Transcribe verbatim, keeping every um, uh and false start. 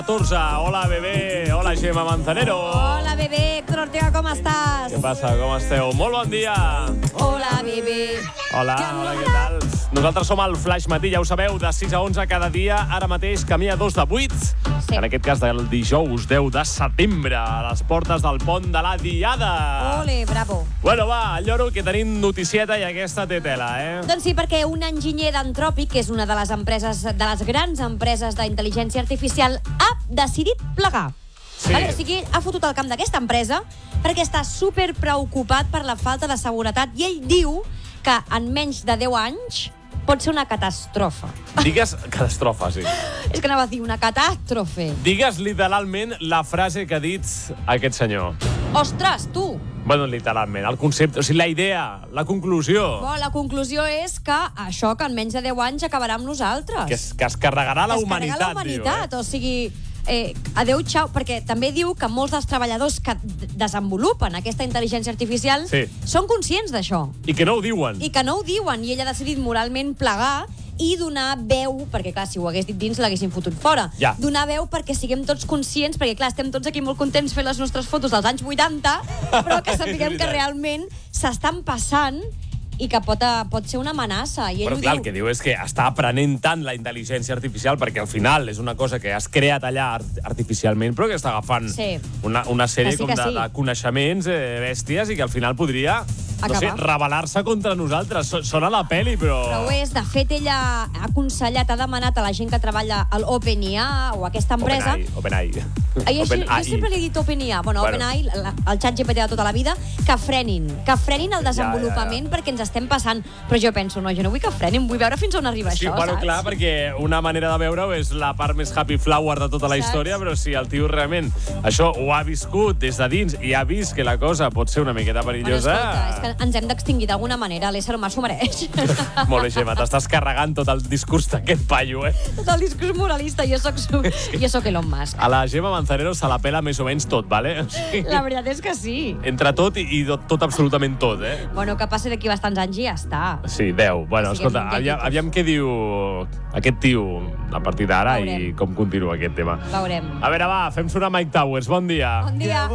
catorze. Hola, bebé. Hola, Gemma Manzanero. Hola, bebé. Héctor Ortega, com estàs? Què passa? Com esteu? Molt bon dia. Hola, bebé. Hola, hola, què tal? Nosaltres som al Flash Matí, ja ho sabeu, de sis a onze cada dia, ara mateix camí a dos de vuit. Sí. En aquest cas del dijous deu de setembre, a les portes del pont de la Diada. Ole, bravo. Bueno, va, al lloro, que tenim noticieta i aquesta té tela, eh? Doncs sí, perquè un enginyer d'Antròpic, que és una de les empreses, de les grans empreses d'intel·ligència artificial, ha decidit plegar. Sí. Vale? O sigui, ha fotut el camp d'aquesta empresa perquè està super preocupat per la falta de seguretat i ell diu que en menys de deu anys pot ser una catàstrofe. Digues... Catastrofa, sí. És que anava a dir una catàstrofe. Digues literalment la frase que ha dit aquest senyor. Ostres, tu! Bueno, literalment, el concepte, o sigui, la idea, la conclusió. Bo, la conclusió és que això, que en menys de deu anys acabarà amb nosaltres. Que es, que es carregarà la es humanitat, carregarà la humanitat, diu, eh? o sigui... Eh, adeu, xau, perquè també diu que molts dels treballadors que desenvolupen aquesta intel·ligència artificial Sí. són conscients d'això. I que no ho diuen. I que no ho diuen, i ell ha decidit moralment plegar i donar veu, perquè clar, si ho hagués dit dins l'haguessin fotut fora. Ja. Donar veu perquè siguem tots conscients, perquè clar, estem tots aquí molt contents fent les nostres fotos dels anys vuitanta, però que sapiguem que realment s'estan passant i que pot, pot ser una amenaça. I ell Però ho clar, diu. el que diu és que està aprenent tant la intel·ligència artificial, perquè al final és una cosa que has creat allà art artificialment, però que està agafant Sí. una, una sèrie Que sí, com que de, sí. de coneixements eh, bèsties i que al final podria, no sé, Acabar. rebel·lar-se contra nosaltres. So- Sona la peli, però... Però ho és, de fet, ella ha aconsellat, ha demanat a la gent que treballa al OpenAI o a aquesta empresa... OpenAI, OpenAI. Ai, jo, jo OpenAI. sempre li he dit OpenAI, bueno, Bueno. OpenAI, la- el xat G P T de tota la vida, que frenin, que frenin el desenvolupament ja, ja. perquè ens estem passant. Però jo penso, no, jo no vull que frenin, vull veure fins on arriba Sí, això, bueno, saps? clar, perquè una manera de veure-ho és la part més happy flower de tota la Saps? història, però si el tio realment això ho ha viscut des de dins i ha vist que la cosa pot ser una miqueta Bueno, perillosa... escolta, és que ens hem d'extingir d'alguna manera, l'ésser humà s'ho mereix. Molt bé, Gemma, t'estàs carregant tot el discurs d'aquest paio, eh? Tot el discurs moralista, jo soc, su... jo soc Elon Musk. A la Gemma Manzanero se la pela més o menys tot, vale? O sigui, La veritat és que sí. entre tot i, i tot, tot, absolutament tot, eh? Bueno, que passi d'aquí bastants anys i ja està. Sí, deu. Bueno, Siguem escolta, aviam, llegitos. aviam què diu aquest tio a partir d'ara i Veurem. com continua aquest tema. Veurem. A veure, va, fem sonar Mike Towers. Bon dia. Bon dia.